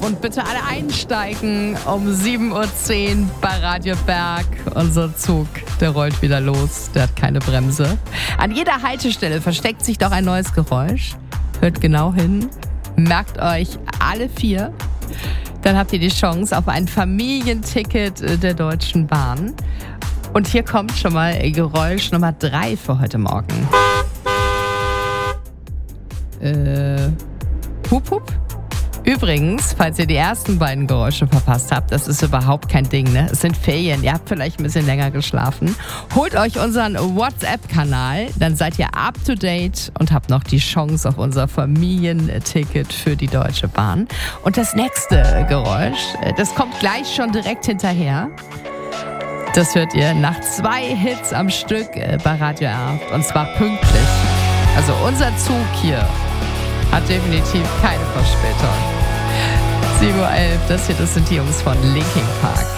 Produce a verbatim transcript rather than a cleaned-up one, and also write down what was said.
und bitte alle einsteigen um sieben Uhr zehn bei Radio Berg. Unser Zug, der rollt wieder los, der hat keine Bremse. An jeder Haltestelle versteckt sich doch ein neues Geräusch. Hört genau hin, merkt euch alle vier. Dann habt ihr die Chance auf ein Familienticket der Deutschen Bahn. Und hier kommt schon mal Geräusch Nummer drei für heute Morgen. Äh, hup, hup. Übrigens, falls ihr die ersten beiden Geräusche verpasst habt, das ist überhaupt kein Ding, ne? Es sind Ferien, ihr habt vielleicht ein bisschen länger geschlafen. Holt euch unseren WhatsApp-Kanal, dann seid ihr up to date und habt noch die Chance auf unser Familienticket für die Deutsche Bahn. Und das nächste Geräusch, das kommt gleich schon direkt hinterher. Das hört ihr nach zwei Hits am Stück bei Radio Erft und zwar pünktlich. Also unser Zug hier hat definitiv keine Verspätung. sieben Uhr elf, das hier, das sind die Jungs von Linkin Park.